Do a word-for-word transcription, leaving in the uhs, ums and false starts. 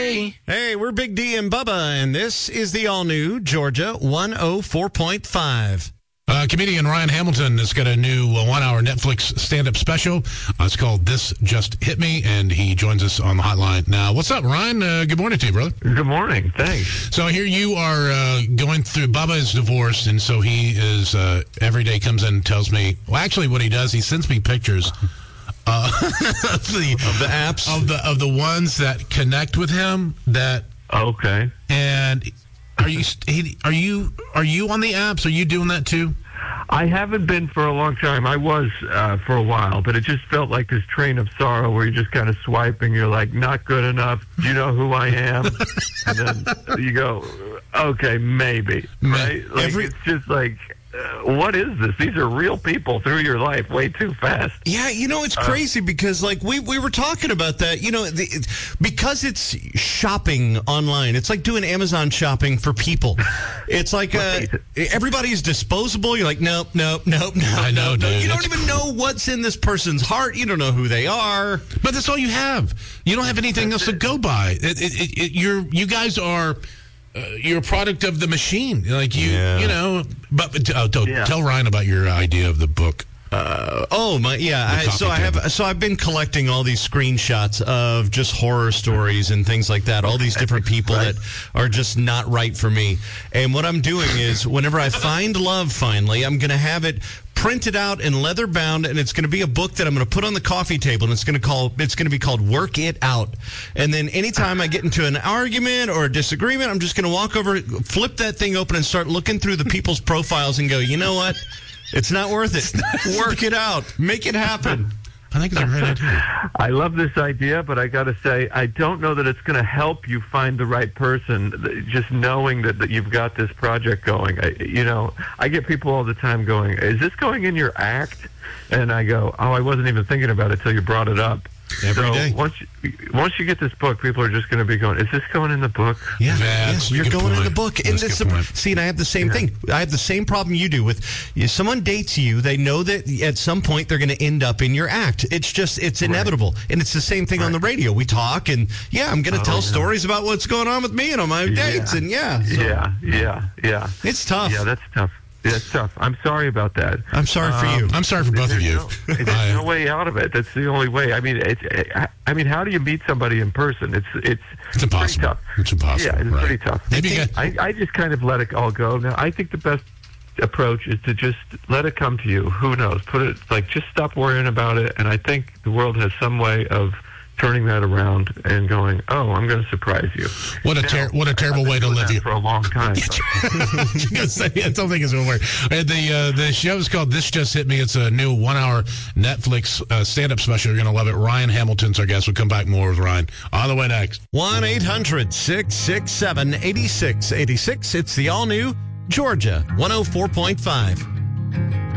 Hey. Hey, we're Big D and Bubba, and this is the all-new Georgia one oh four point five. Uh, comedian Ryan Hamilton has got a new uh, one-hour Netflix stand-up special. Uh, it's called This Just Hit Me, and he joins us on the hotline now. What's up, Ryan? Uh, good morning to you, brother. Good morning. Thanks. So here you are uh, going through, Bubba is divorced, and so he is, uh, every day comes in and tells me, well, actually what he does, he sends me pictures uh, of, the, Of the apps? Of the, of the ones that connect with him that... Okay. And... Are you are you are you on the apps? Are you doing that too? I haven't been for a long time. I was uh, for a while, but it just felt like this train of sorrow where you're just kind of swiping. You're like, not good enough. Do you know who I am? And then you go, okay, maybe. Right? Like, Every- it's just like, uh, what is this? These are real people through your life way too fast. Yeah, you know, it's crazy because, like, we, we were talking about that, you know, the, it, because it's shopping online. It's like doing Amazon shopping for people. It's like uh, everybody's disposable. You're like, nope, nope, nope, nope. I know, nope, dude. nope. You don't It's- even know what's in this person's heart. You don't know who they are. But that's all you have. You don't have anything else to go by. It, it, it, it, you're you guys are uh, you're a product of the machine. Like you, Yeah. you know. But, but uh, tell, Yeah. tell Ryan about your idea of the book. Uh, oh my, yeah. I, coffee so I have, table. so I've been collecting all these screenshots of just horror stories and things like that. All these different people Right. that are just not right for me. And what I'm doing is, whenever I find love, finally, I'm going to have it printed out and leather bound, and it's going to be a book that I'm going to put on the coffee table, and it's going to call, it's going to be called Work It Out. And then anytime I get into an argument or a disagreement, I'm just going to walk over, flip that thing open, and start looking through the people's profiles and go, you know what? It's not worth it. Work it out. Make it happen. I think it's a great idea. I love this idea, but I got to say, I don't know that it's going to help you find the right person. Just knowing that, that you've got this project going, I, you know, I get people all the time going, "Is this going in your act?" And I go, "Oh, I wasn't even thinking about it till you brought it up." Every so day. once you, once you get this book, people are just going to be going, "Is this going in the book?" Yeah, That's yeah, a you're good going in point. the book. And That's a it's good the- point. see, and I have the same thing. I have the same problem you do with if someone dates you. They know that at some point they're going to end up in your act. It's just, it's inevitable. And it's the same thing on the radio. We talk, and yeah, I'm going to Oh, tell yeah. stories about what's going on with me and on my dates. And yeah, so Yeah, yeah, yeah. it's tough. Yeah, that's tough. Yeah, it's tough. I'm sorry about that. I'm sorry for Um, you. I'm sorry for both of There's you. no, there's I- no way out of it. That's the only way. I mean, it's. I mean, how do you meet somebody in person? It's it's It's impossible. Pretty tough. It's impossible. Yeah, it's right. pretty tough. Maybe you I, got, I just kind of let it all go. Now, I think the best approach is to just let it come to you. Who knows? Put it like just stop worrying about it. And I think the world has some way of turning that around and going, "Oh, I'm going to surprise you." what a Now, ter- what a terrible I've been way to doing live that you. for a long time. I don't think it's going to work. Uh, the uh, the show is called This Just Hit Me. It's a new one-hour Netflix uh, stand-up special. You're going to love it. Ryan Hamilton's our guest. We'll come back more with Ryan on the way next. one eight hundred six six seven eight six eight six. It's the all new Georgia one oh four point five.